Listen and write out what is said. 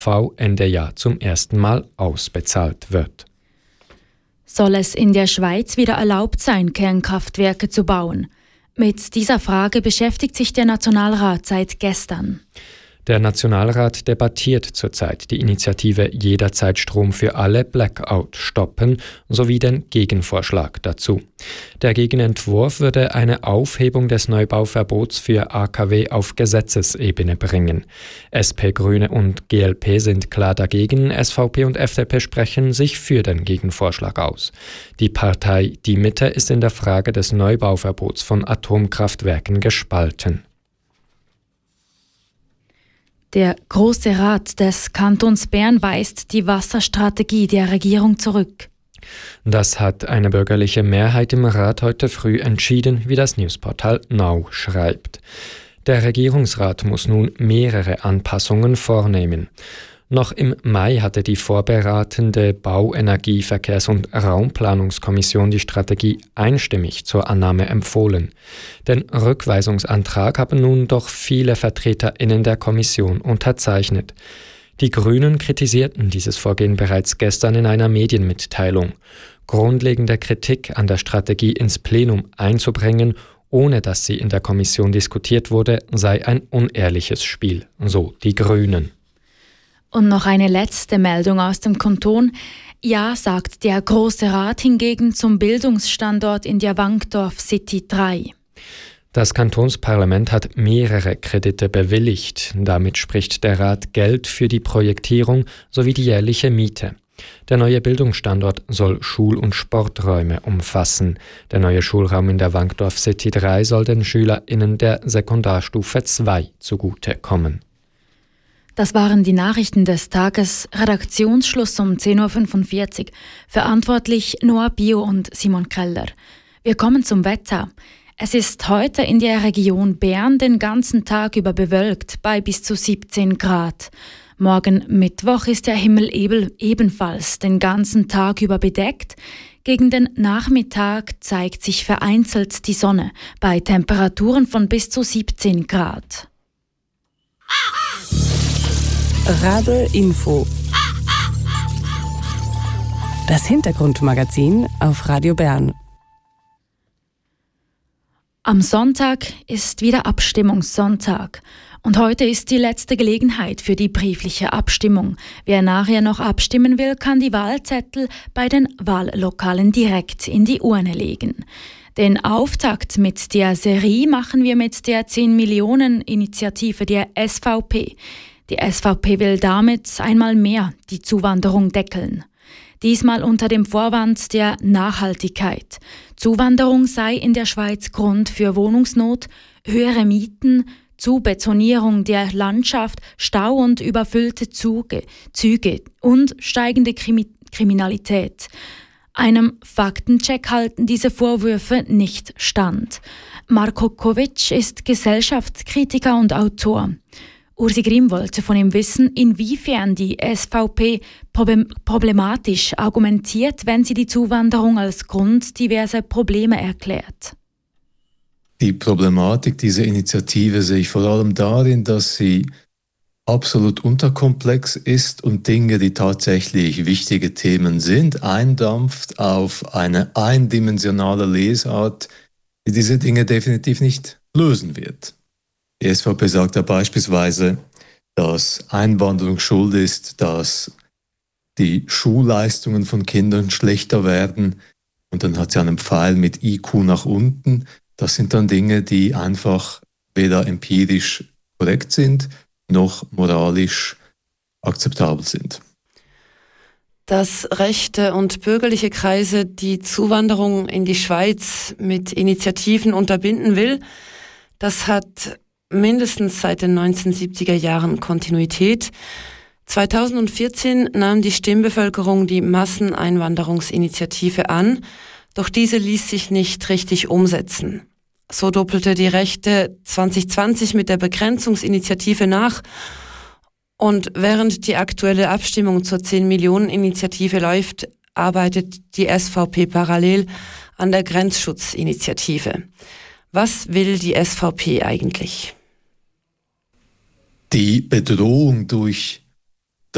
Ende Jahr zum ersten Mal ausbezahlt wird. Soll es in der Schweiz wieder erlaubt sein, Kernkraftwerke zu bauen? Mit dieser Frage beschäftigt sich der Nationalrat seit gestern. Der Nationalrat debattiert zurzeit die Initiative Jederzeit Strom für alle Blackout stoppen sowie den Gegenvorschlag dazu. Der Gegenentwurf würde eine Aufhebung des Neubauverbots für AKW auf Gesetzesebene bringen. SP, Grüne und GLP sind klar dagegen, SVP und FDP sprechen sich für den Gegenvorschlag aus. Die Partei Die Mitte ist in der Frage des Neubauverbots von Atomkraftwerken gespalten. Der Grosse Rat des Kantons Bern weist die Wasserstrategie der Regierung zurück. Das hat eine bürgerliche Mehrheit im Rat heute früh entschieden, wie das Newsportal Now schreibt. Der Regierungsrat muss nun mehrere Anpassungen vornehmen. Noch im Mai hatte die vorberatende Bau-, Energie-, Verkehrs- und Raumplanungskommission die Strategie einstimmig zur Annahme empfohlen. Den Rückweisungsantrag haben nun doch viele VertreterInnen der Kommission unterzeichnet. Die Grünen kritisierten dieses Vorgehen bereits gestern in einer Medienmitteilung. Grundlegende Kritik an der Strategie ins Plenum einzubringen, ohne dass sie in der Kommission diskutiert wurde, sei ein unehrliches Spiel, so die Grünen. Und noch eine letzte Meldung aus dem Kanton. Ja, sagt der Grosse Rat hingegen zum Bildungsstandort in der Wankdorf City 3. Das Kantonsparlament hat mehrere Kredite bewilligt. Damit spricht der Rat Geld für die Projektierung sowie die jährliche Miete. Der neue Bildungsstandort soll Schul- und Sporträume umfassen. Der neue Schulraum in der Wankdorf City 3 soll den SchülerInnen der Sekundarstufe 2 zugutekommen. Das waren die Nachrichten des Tages. Redaktionsschluss um 10.45 Uhr. Verantwortlich Noah Bio und Simon Keller. Wir kommen zum Wetter. Es ist heute in der Region Bern den ganzen Tag über bewölkt bei bis zu 17 Grad. Morgen Mittwoch ist der Himmel ebenfalls den ganzen Tag über bedeckt. Gegen den Nachmittag zeigt sich vereinzelt die Sonne bei Temperaturen von bis zu 17 Grad. Radl Info. Das Hintergrundmagazin auf Radio Bern. Am Sonntag ist wieder Abstimmungssonntag. Und heute ist die letzte Gelegenheit für die briefliche Abstimmung. Wer nachher noch abstimmen will, kann die Wahlzettel bei den Wahllokalen direkt in die Urne legen. Den Auftakt mit der Serie machen wir mit der 10-Millionen-Initiative der SVP. Die SVP will damit einmal mehr die Zuwanderung deckeln. Diesmal unter dem Vorwand der Nachhaltigkeit. Zuwanderung sei in der Schweiz Grund für Wohnungsnot, höhere Mieten, Zubetonierung der Landschaft, Stau und überfüllte Züge und steigende Kriminalität. Einem Faktencheck halten diese Vorwürfe nicht stand. Marko Kovic ist Gesellschaftskritiker und Autor. Ursi Grimm wollte von ihm wissen, inwiefern die SVP problematisch argumentiert, wenn sie die Zuwanderung als Grund diverser Probleme erklärt. Die Problematik dieser Initiative sehe ich vor allem darin, dass sie absolut unterkomplex ist und Dinge, die tatsächlich wichtige Themen sind, eindampft auf eine eindimensionale Lesart, die diese Dinge definitiv nicht lösen wird. Die SVP sagt ja beispielsweise, dass Einwanderung schuld ist, dass die Schulleistungen von Kindern schlechter werden. Und dann hat sie einen Pfeil mit IQ nach unten. Das sind dann Dinge, die einfach weder empirisch korrekt sind, noch moralisch akzeptabel sind. Dass rechte und bürgerliche Kreise die Zuwanderung in die Schweiz mit Initiativen unterbinden will, das hat mindestens seit den 1970er Jahren Kontinuität. 2014 nahm die Stimmbevölkerung die Masseneinwanderungsinitiative an, doch diese ließ sich nicht richtig umsetzen. So doppelte die Rechte 2020 mit der Begrenzungsinitiative nach und während die aktuelle Abstimmung zur 10-Millionen-Initiative läuft, arbeitet die SVP parallel an der Grenzschutzinitiative. Was will die SVP eigentlich? Die Bedrohung durch